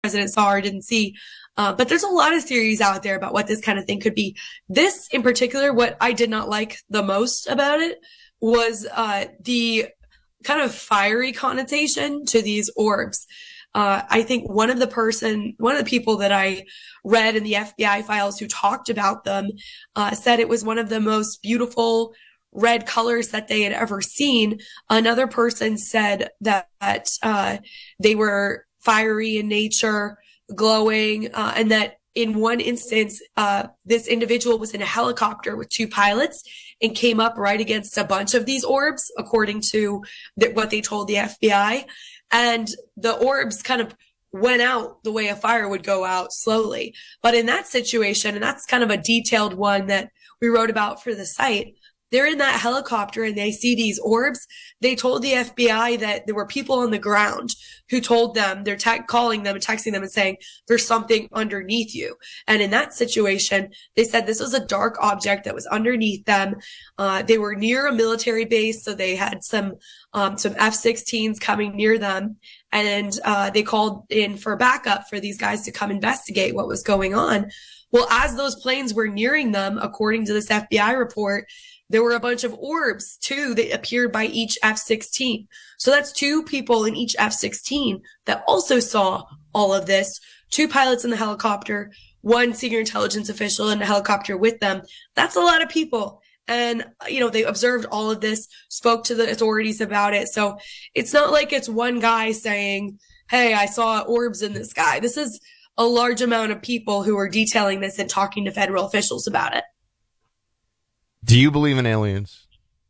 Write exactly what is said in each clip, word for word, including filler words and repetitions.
president saw or didn't see. Uh, but there's a lot of theories out there about what this kind of thing could be. This in particular, what I did not like the most about it was uh, the kind of fiery connotation to these orbs. Uh, I think one of the person, one of the people that I read in the F B I files who talked about them, uh, said it was one of the most beautiful red colors that they had ever seen. Another person said that, that uh, they were fiery in nature, glowing, uh, and that in one instance, uh, this individual was in a helicopter with two pilots and came up right against a bunch of these orbs, according to the, what they told the F B I. And the orbs kind of went out the way a fire would go out slowly. But in that situation, and that's kind of a detailed one that we wrote about for the site, they're in that helicopter and they see these orbs. They told the F B I that there were people on the ground who told them, they're te- calling them and texting them and saying, there's something underneath you. And in that situation, they said this was a dark object that was underneath them. Uh, they were near a military base, so they had some, um, some F sixteens coming near them. And, uh, they called in for backup for these guys to come investigate what was going on. Well, as those planes were nearing them, according to this F B I report, there were a bunch of orbs too that appeared by each F sixteen. So that's two people in each F sixteen that also saw all of this. Two pilots in the helicopter, one senior intelligence official in the helicopter with them. That's a lot of people. And, you know, they observed all of this, spoke to the authorities about it. So it's not like it's one guy saying, hey, I saw orbs in the sky. This is a large amount of people who are detailing this and talking to federal officials about it. Do you believe in aliens?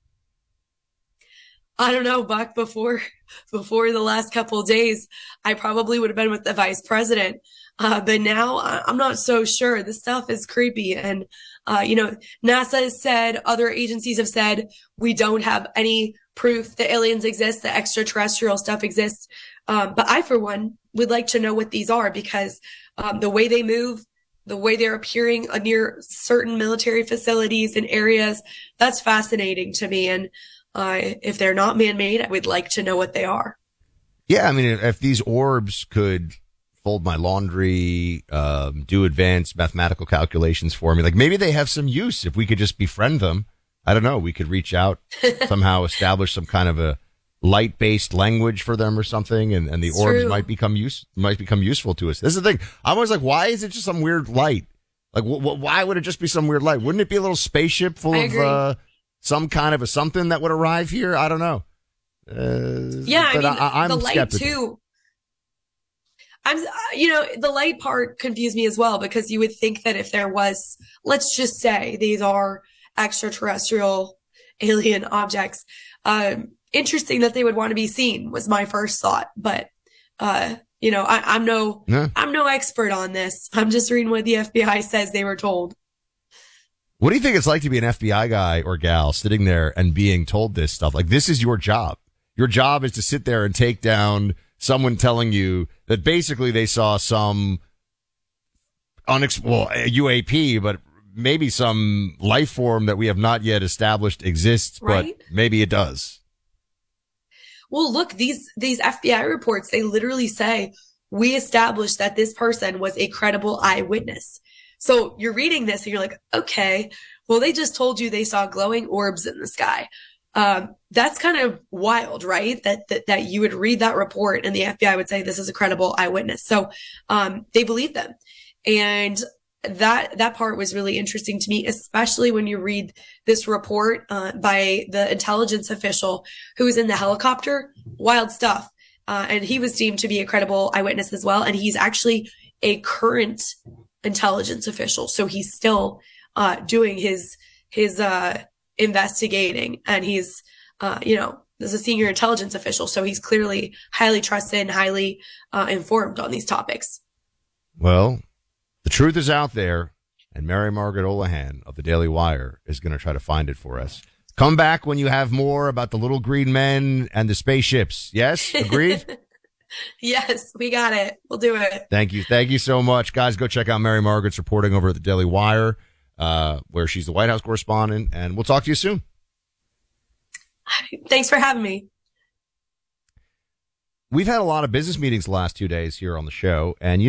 I don't know, Buck, before, before the last couple of days, I probably would have been with the vice president. Uh, but now I'm not so sure. This stuff is creepy. And, uh, you know, NASA has said, other agencies have said, we don't have any proof that aliens exist, that extraterrestrial stuff exists. Um, but I, for one, would like to know what these are because, um, the way they move, the way they're appearing near certain military facilities and areas, that's fascinating to me. And uh, if they're not man-made, I would like to know what they are. Yeah, I mean, if these orbs could fold my laundry, um, do advanced mathematical calculations for me, like maybe they have some use if we could just befriend them. I don't know. We could reach out, somehow establish some kind of a light-based language for them or something, and, and the It's orbs true. might become use might become useful to us. This is the thing. I'm always like, why is it just some weird light? Like, wh- wh- why would it just be some weird light? Wouldn't it be a little spaceship full I of agree. uh, some kind of a something that would arrive here? I don't know. Uh, Yeah, I but mean, I, I'm the light skeptical. too. I'm, uh, you know, the light part confused me as well because you would think that if there was, let's just say these are extraterrestrial alien objects, um, interesting that they would want to be seen was my first thought. But, uh, you know, I, I'm no, Yeah. I'm no expert on this. I'm just reading what the F B I says they were told. What do you think it's like to be an F B I guy or gal sitting there and being told this stuff? Like, this is your job. Your job is to sit there and take down someone telling you that basically they saw some unex- well, a U A P, but maybe some life form that we have not yet established exists, Right? but maybe it does. Well, look, these, these F B I reports, they literally say, we established that this person was a credible eyewitness. So you're reading this and you're like, okay, well, they just told you they saw glowing orbs in the sky. Um, that's kind of wild, right? That, that, that you would read that report and the F B I would say this is a credible eyewitness. So, um, they believe them. And that, that part was really interesting to me, especially when you read this report, uh, by the intelligence official who was in the helicopter. Wild stuff. Uh, and he was deemed to be a credible eyewitness as well. And he's actually a current intelligence official. So he's still, uh, doing his, his, uh, investigating, and he's, uh, you know, as a senior intelligence official. So he's clearly highly trusted and highly, uh, informed on these topics. Well, the truth is out there, and Mary Margaret Olahan of the Daily Wire is going to try to find it for us. Come back when you have more about the little green men and the spaceships. Yes? Agreed? Yes, we got it. We'll do it. Thank you. Thank you so much. Guys, go check out Mary Margaret's reporting over at the Daily Wire, uh, where she's the White House correspondent, and we'll talk to you soon. Thanks for having me. We've had a lot of business meetings the last two days here on the show, and you